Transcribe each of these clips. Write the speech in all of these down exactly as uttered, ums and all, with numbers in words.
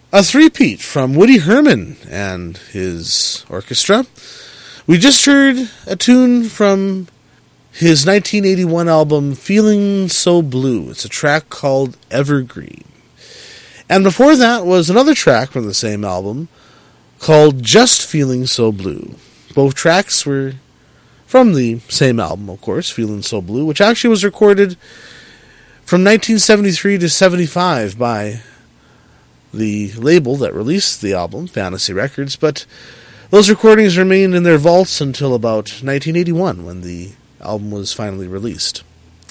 A three-peat from Woody Herman and his orchestra. We just heard a tune from his nineteen eighty-one album, Feeling So Blue. It's a track called Evergreen. And before that was another track from the same album called Just Feeling So Blue. Both tracks were from the same album, of course, Feeling So Blue, which actually was recorded from nineteen seventy-three to seventy-five by the label that released the album, Fantasy Records, but those recordings remained in their vaults until about nineteen eighty-one, when the album was finally released.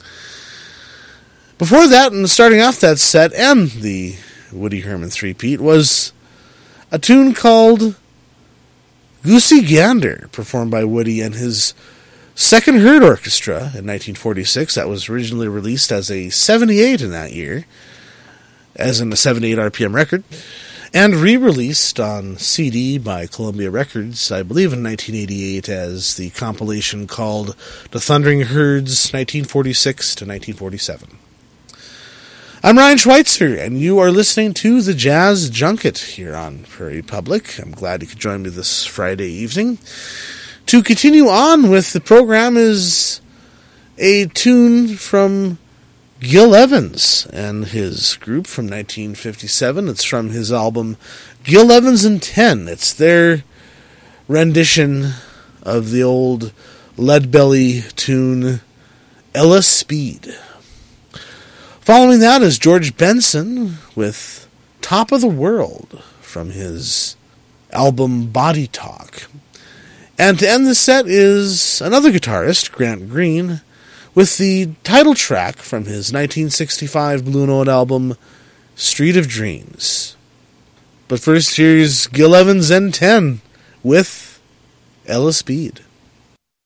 Before that, and starting off that set and the Woody Herman three-peat, was a tune called Goosey Gander, performed by Woody and his Second Herd Orchestra in nineteen forty-six. That was originally released as a seventy-eight in that year, as in a seventy-eight R P M record, and re-released on C D by Columbia Records, I believe in nineteen eighty-eight, as the compilation called The Thundering Herds nineteen forty-six to nineteen forty-seven. I'm Ryan Schweitzer, and you are listening to the Jazz Junket here on Prairie Public. I'm glad you could join me this Friday evening. To continue on with the program is a tune from Gil Evans and his group from nineteen fifty-seven. It's from his album Gil Evans and Ten. It's their rendition of the old Leadbelly tune Ella Speed. Following that is George Benson with Top of the World from his album Body Talk. And to end the set is another guitarist, Grant Green, with the title track from his nineteen sixty-five Blue Note album, Street of Dreams. But first, here's Gil Evans and Ten with Ella Speed.